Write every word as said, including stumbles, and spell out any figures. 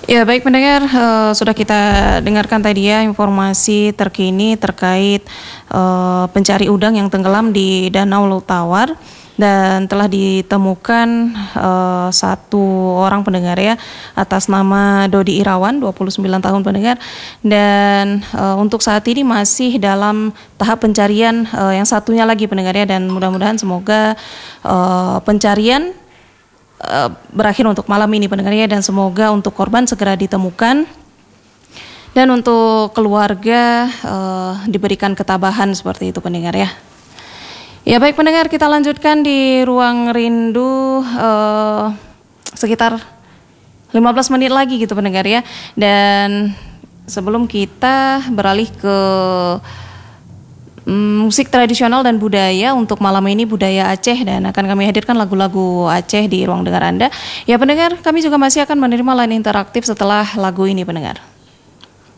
Ya, baik pendengar, eh, sudah kita dengarkan tadi ya informasi terkini terkait eh, pencari udang yang tenggelam di Danau Lautawar, dan telah ditemukan eh, satu orang pendengar ya atas nama Dodi Irawan, dua puluh sembilan tahun pendengar, dan eh, untuk saat ini masih dalam tahap pencarian eh, yang satunya lagi pendengar ya, dan mudah-mudahan semoga eh, pencarian berakhir untuk malam ini pendengarnya, dan semoga untuk korban segera ditemukan dan untuk keluarga uh, diberikan ketabahan seperti itu pendengar ya. Ya baik pendengar, kita lanjutkan di Ruang Rindu uh, sekitar lima belas menit lagi gitu pendengar ya. Dan sebelum kita beralih ke musik tradisional dan budaya, untuk malam ini budaya Aceh, dan akan kami hadirkan lagu-lagu Aceh di ruang dengar Anda. Ya pendengar, kami juga masih akan menerima line interaktif setelah lagu ini pendengar.